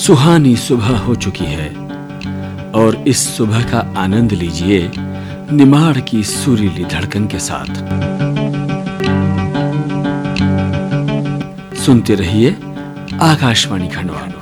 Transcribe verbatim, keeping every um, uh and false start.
सुहानी सुबह हो चुकी है और इस सुबह का आनंद लीजिए निमाड़ की सुरीली धड़कन के साथ। सुनते रहिए आकाशवाणी खंडवा।